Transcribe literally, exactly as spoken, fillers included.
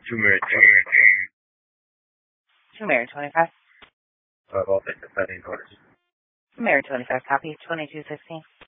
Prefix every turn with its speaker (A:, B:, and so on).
A: Two Mary
B: Two Mary twenty-five.
A: Uh, well, that's the setting orders.
B: Two Mary twenty-five, copy twenty-two sixteen.